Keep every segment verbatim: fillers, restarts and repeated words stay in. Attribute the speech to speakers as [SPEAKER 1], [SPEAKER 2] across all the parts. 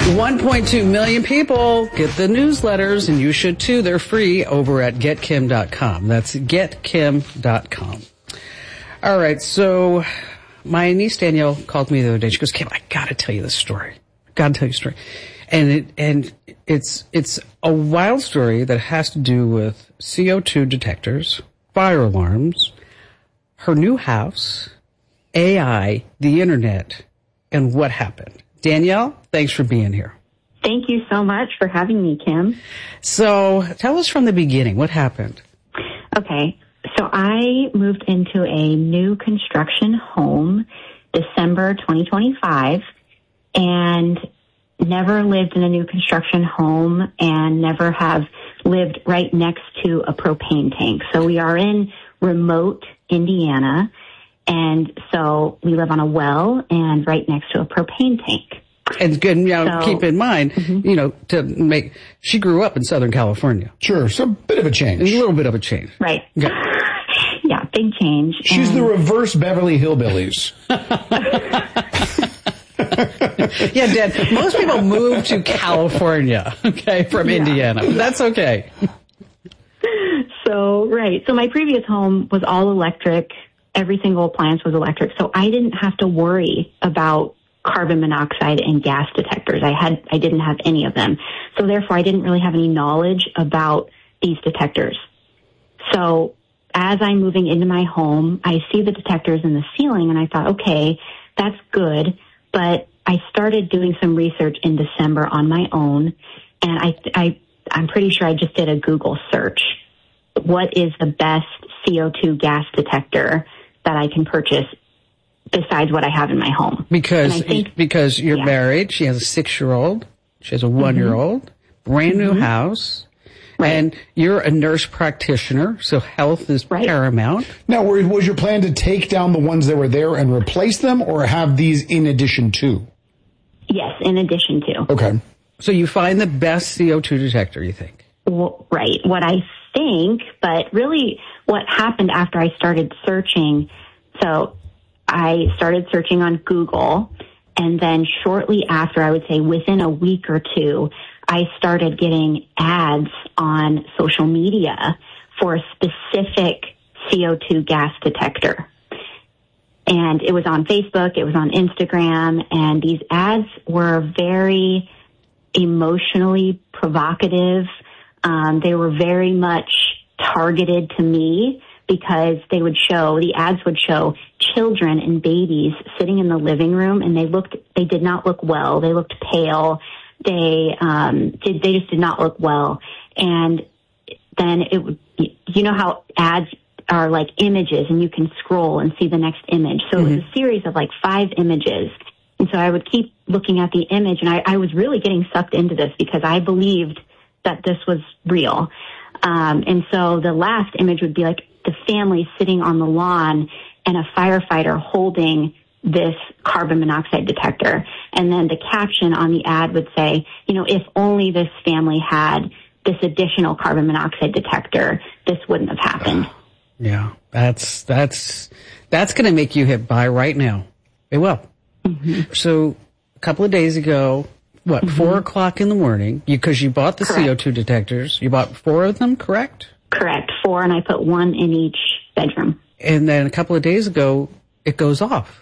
[SPEAKER 1] one point two million people get the newsletters, and you should too. They're free over at get kim dot com. That's get kim dot com. All right, so my niece Danielle called me the other day. She goes, Kim, I gotta tell you this story. Gotta tell you a story. And it, and it's, it's a wild story that has to do with C O two detectors, fire alarms, her new house, A I, the internet, and what happened. Danielle, thanks for being here.
[SPEAKER 2] Thank you so much for having me, Kim.
[SPEAKER 1] So tell us from the beginning, what happened?
[SPEAKER 2] Okay, so I moved into a new construction home December twenty twenty-five and never lived in a new construction home and never have lived right next to a propane tank. So we are in remote Indiana. And so we live on a well and right next to a propane tank.
[SPEAKER 1] And good, you know,
[SPEAKER 2] so,
[SPEAKER 1] keep in mind, mm-hmm. you know, to make, she grew up in Southern California.
[SPEAKER 3] Sure, so a bit of a change.
[SPEAKER 1] A little bit of a change.
[SPEAKER 2] Right. Yeah, yeah big change.
[SPEAKER 3] She's and... the reverse Beverly Hillbillies.
[SPEAKER 1] Yeah, Dad, most people move to California, okay, from yeah. Indiana. That's okay.
[SPEAKER 2] So, right. So my previous home was all electric. Every single appliance was electric, so I didn't have to worry about carbon monoxide and gas detectors. I had, I didn't have any of them. So therefore, I didn't really have any knowledge about these detectors. So as I'm moving into my home, I see the detectors in the ceiling, and I thought, okay, that's good. But I started doing some research in December on my own, and I, I, I'm pretty sure I just did a Google search. What is the best C O two gas detector that I can purchase besides what I have in my home?
[SPEAKER 1] Because
[SPEAKER 2] think,
[SPEAKER 1] because you're
[SPEAKER 2] yeah.
[SPEAKER 1] married, she has a six-year-old, she has a one-year-old, mm-hmm. brand new mm-hmm. house, right. and you're a nurse practitioner, so health is right. paramount.
[SPEAKER 3] Now, was your plan to take down the ones that were there and replace them, or have these in addition to?
[SPEAKER 2] Yes, in addition to.
[SPEAKER 3] Okay.
[SPEAKER 1] So you find the best C O two detector, you think?
[SPEAKER 2] Well, right. What I think, but really what happened after I started searching, so I started searching on Google, and then shortly after, I would say within a week or two, I started getting ads on social media for a specific C O two gas detector. And it was on Facebook, it was on Instagram, and these ads were very emotionally provocative. Um, they were very much targeted to me because they would show, the ads would show children and babies sitting in the living room, and they looked, they did not look well. They looked pale. They, um, did, they just did not look well. And then it would, you know how ads are like images and you can scroll and see the next image. So mm-hmm. it was a series of like five images. And so I would keep looking at the image, and I, I was really getting sucked into this because I believed that this was real. Um, and so the last image would be like the family sitting on the lawn and a firefighter holding this carbon monoxide detector. And then the caption on the ad would say, you know, if only this family had this additional carbon monoxide detector, this wouldn't have happened.
[SPEAKER 1] Yeah, that's, that's, that's going to make you hit buy right now. It will. Mm-hmm. So a couple of days ago, what, mm-hmm. four o'clock in the morning, because you, you bought the correct. C O two detectors. You bought four of them, correct?
[SPEAKER 2] Correct, four, and I put one in each bedroom.
[SPEAKER 1] And then a couple of days ago, it goes off.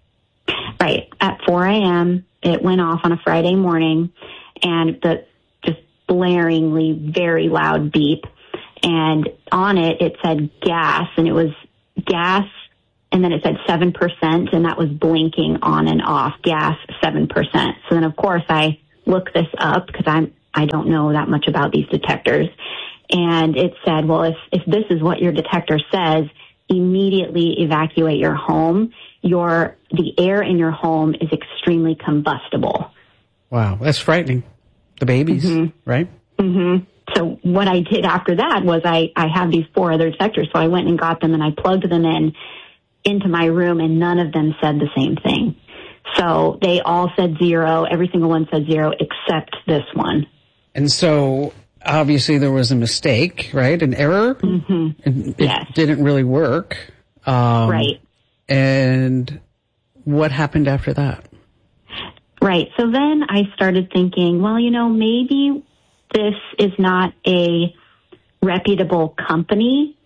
[SPEAKER 2] Right, at four a.m., it went off on a Friday morning, and the just blaringly very loud beep. And on it, it said gas, and it was gas, and then it said seven percent, and that was blinking on and off, gas seven percent. So then, of course, I looked this up because I'm, I don't know that much about these detectors. And it said, well, if, if this is what your detector says, immediately evacuate your home. Your, the air in your home is extremely combustible.
[SPEAKER 1] Wow, that's frightening. The babies, mm-hmm. right?
[SPEAKER 2] Mm-hmm. So what I did after that was I, I have these four other detectors, so I went and got them and I plugged them in into my room, and none of them said the same thing. So they all said zero. Every single one said zero except this one.
[SPEAKER 1] And so obviously there was a mistake, right? An error.
[SPEAKER 2] Mm-hmm.
[SPEAKER 1] It,
[SPEAKER 2] yes.
[SPEAKER 1] It didn't really work. Um,
[SPEAKER 2] right.
[SPEAKER 1] And what happened after that?
[SPEAKER 2] Right. Right. So then I started thinking, well, you know, maybe this is not a reputable company.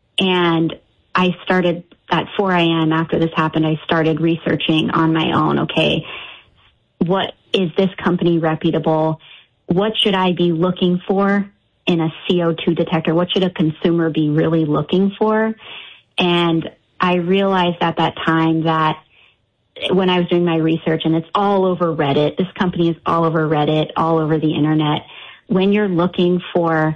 [SPEAKER 2] And I started at four a.m. after this happened, I started researching on my own. Okay, what is this company reputable? What should I be looking for in a C O two detector? What should a consumer be really looking for? And I realized at that time that when I was doing my research, and it's all over Reddit, this company is all over Reddit, all over the internet. When you're looking for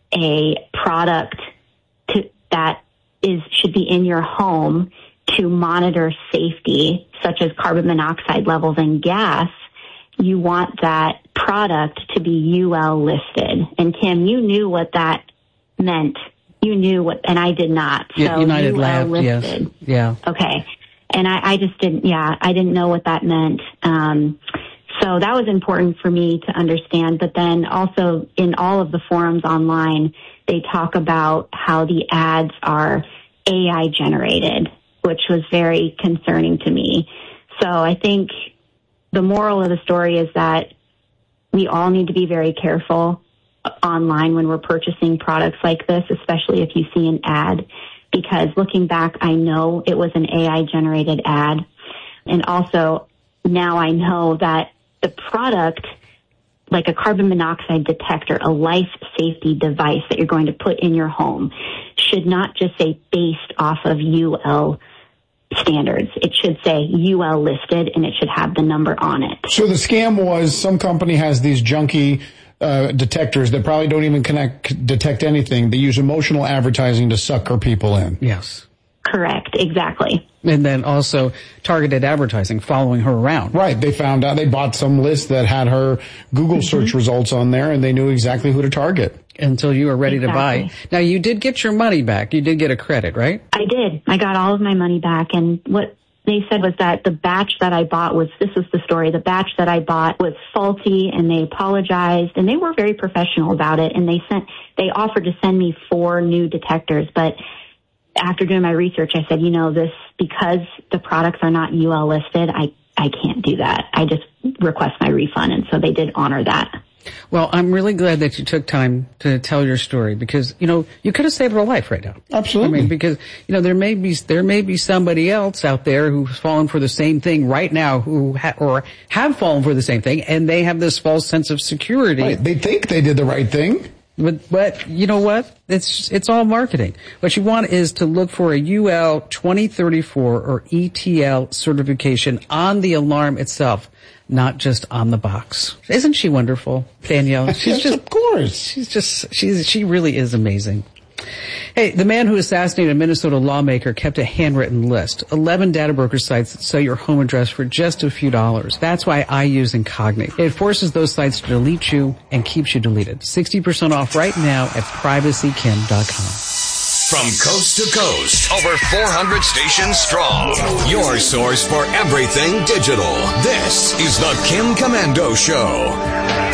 [SPEAKER 2] a product to, that is should be in your home to monitor safety, such as carbon monoxide levels and gas, you want that product to be U L listed. And Kim, you knew what that meant. You knew what, and I did not.
[SPEAKER 1] So United
[SPEAKER 2] U L
[SPEAKER 1] Lab,
[SPEAKER 2] listed.
[SPEAKER 1] Yes. Yeah.
[SPEAKER 2] Okay. And I, I just didn't, yeah, I didn't know what that meant. Um, so that was important for me to understand. But then also in all of the forums online, they talk about how the ads are A I generated, which was very concerning to me. So I think the moral of the story is that we all need to be very careful online when we're purchasing products like this, especially if you see an ad, because looking back, I know it was an A I generated ad. And also now I know that the product, like a carbon monoxide detector, a life safety device that you're going to put in your home, should not just say based off of U L standards. It should say U L listed, and it should have the number on it.
[SPEAKER 3] So the scam was some company has these junky uh, detectors that probably don't even connect, detect anything. They use emotional advertising to sucker people in.
[SPEAKER 1] Yes.
[SPEAKER 2] Correct. Exactly.
[SPEAKER 1] And then also targeted advertising, following her around.
[SPEAKER 3] Right. They found out, they bought some list that had her Google mm-hmm. search results on there, and they knew exactly who to target.
[SPEAKER 1] Until you were ready
[SPEAKER 2] exactly.
[SPEAKER 1] to buy. Now, you did get your money back. You did get a credit, right?
[SPEAKER 2] I did. I got all of my money back. And what they said was that the batch that I bought was, this was the story, the batch that I bought was faulty, and they apologized, and they were very professional about it. And they sent, they offered to send me four new detectors. But after doing my research, I said, you know, this, because the products are not U L listed, I, I can't do that. I just request my refund. And so they did honor that.
[SPEAKER 1] Well, I'm really glad that you took time to tell your story, because, you know, you could have saved her life right now.
[SPEAKER 3] Absolutely.
[SPEAKER 1] I mean, because, you know, there may be, there may be somebody else out there who's fallen for the same thing right now, who ha- or have fallen for the same thing, and they have this false sense of security.
[SPEAKER 3] Right. They think they did the right thing.
[SPEAKER 1] But, but you know what? It's, it's all marketing. What you want is to look for a U L twenty thirty-four or E T L certification on the alarm itself, not just on the box. Isn't she wonderful, Danielle? She's
[SPEAKER 3] yes,
[SPEAKER 1] just,
[SPEAKER 3] of course.
[SPEAKER 1] She's just, she's, she really is amazing. Hey, the man who assassinated a Minnesota lawmaker kept a handwritten list. eleven data broker sites that sell your home address for just a few dollars. That's why I use Incogni. It forces those sites to delete you and keeps you deleted. sixty percent off right now at privacy kim dot com.
[SPEAKER 4] From coast to coast, over four hundred stations strong. Your source for everything digital. This is the Kim Komando Show.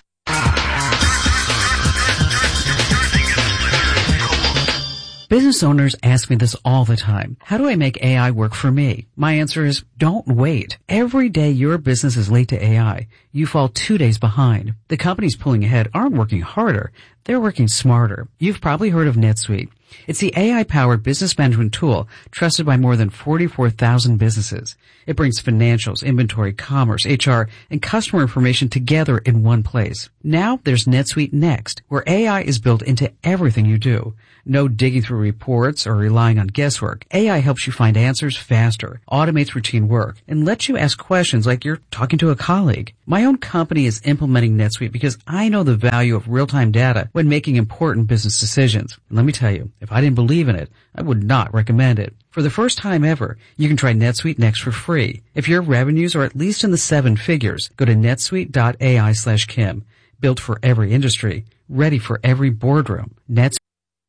[SPEAKER 1] Business owners ask me this all the time. How do I make A I work for me? My answer is, don't wait. Every day your business is late to A I, you fall two days behind. The companies pulling ahead aren't working harder. They're working smarter. You've probably heard of NetSuite. It's the A I-powered business management tool trusted by more than forty-four thousand businesses. It brings financials, inventory, commerce, H R, and customer information together in one place. Now there's NetSuite Next, where A I is built into everything you do. No digging through reports or relying on guesswork. A I helps you find answers faster, automates routine work, and lets you ask questions like you're talking to a colleague. My own company is implementing NetSuite because I know the value of real-time data when making important business decisions. And let me tell you, if I didn't believe in it, I would not recommend it. For the first time ever, you can try NetSuite Next for free. If your revenues are at least in the seven figures, go to netsuite.ai slash Kim. Built for every industry, ready for every boardroom. NetSuite.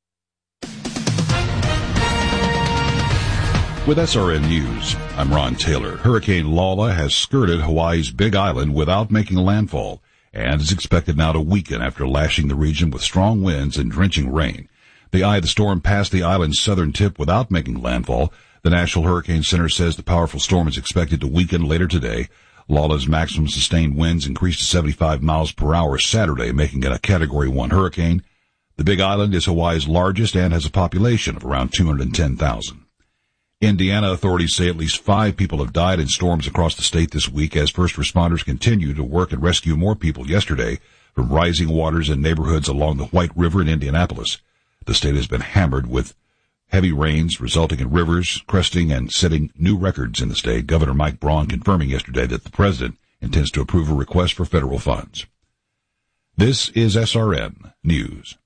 [SPEAKER 5] With S R N News, I'm Ron Taylor. Hurricane Lala has skirted Hawaii's Big Island without making landfall and is expected now to weaken after lashing the region with strong winds and drenching rain. The eye of the storm passed the island's southern tip without making landfall. The National Hurricane Center says the powerful storm is expected to weaken later today. Lawla's maximum sustained winds increased to seventy-five miles per hour Saturday, making it a Category one hurricane. The Big Island is Hawaii's largest and has a population of around two hundred ten thousand. Indiana authorities say at least five people have died in storms across the state this week as first responders continue to work and rescue more people yesterday from rising waters in neighborhoods along the White River in Indianapolis. The state has been hammered with heavy rains resulting in rivers cresting and setting new records in the state. Governor Mike Braun confirming yesterday that the president intends to approve a request for federal funds. This is S R N News.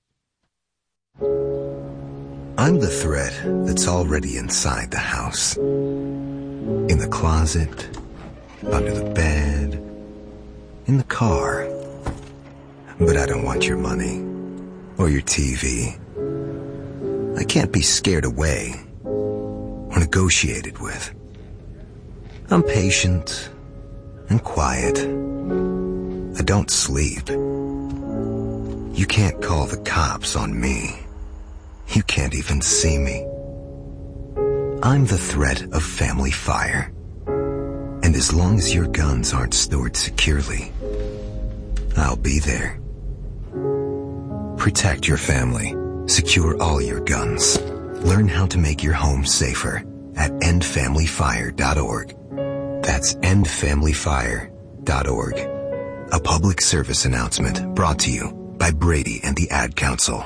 [SPEAKER 6] I'm the threat that's already inside the house. In the closet, under the bed, in the car. But I don't want your money or your T V. I can't be scared away or negotiated with. I'm patient and quiet. I don't sleep. You can't call the cops on me. You can't even see me. I'm the threat of family fire. And as long as your guns aren't stored securely, I'll be there. Protect your family. Secure all your guns. Learn how to make your home safer at end family fire dot org. That's end family fire dot org. A public service announcement brought to you by Brady and the Ad Council.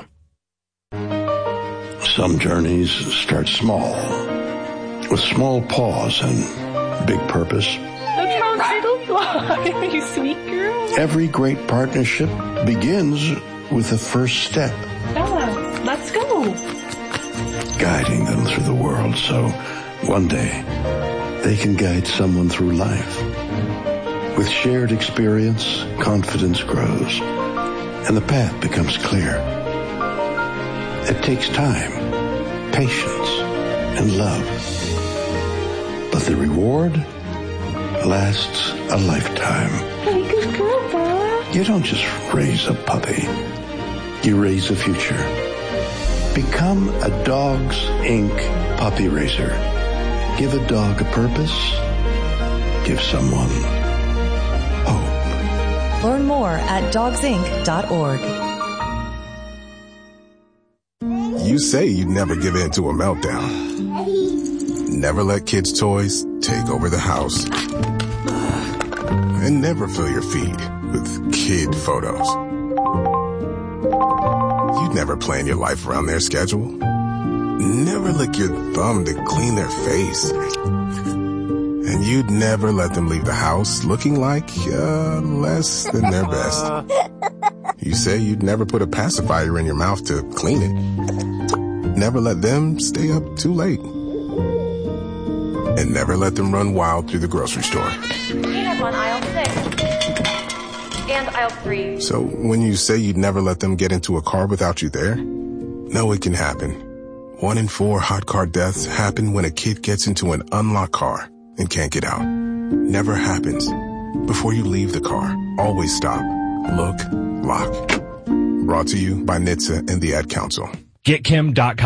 [SPEAKER 7] Some journeys start small, with small pause and big purpose.
[SPEAKER 8] Look how little fly, you sweet girl.
[SPEAKER 7] Every great partnership begins with the first step.
[SPEAKER 8] Bella, let's go.
[SPEAKER 7] Guiding them through the world so one day they can guide someone through life. With shared experience, confidence grows, and the path becomes clear. It takes time, patience, and love. But the reward lasts a lifetime.
[SPEAKER 8] Hey, good girl, Bella.
[SPEAKER 7] You don't just raise a puppy. You raise a future. Become a Dogs Incorporated puppy raiser. Give a dog a purpose. Give someone hope.
[SPEAKER 9] Learn more at dogs inc dot org.
[SPEAKER 10] You say you'd never give in to a meltdown. Never let kids' toys take over the house. And never fill your feed with kid photos. You'd never plan your life around their schedule. Never lick your thumb to clean their face. And you'd never let them leave the house looking like uh, less than their best. You say you'd never put a pacifier in your mouth to clean it. Never let them stay up too late. And never let them run wild through the grocery store.
[SPEAKER 11] Peanuts on aisle six. And aisle three.
[SPEAKER 10] So when you say you'd never let them get into a car without you there, no, it can happen. One in four hot car deaths happen when a kid gets into an unlocked car and can't get out. Never happens. Before you leave the car, always stop, look, lock. Brought to you by N H T S A and the Ad Council.
[SPEAKER 12] Get Kim dot com.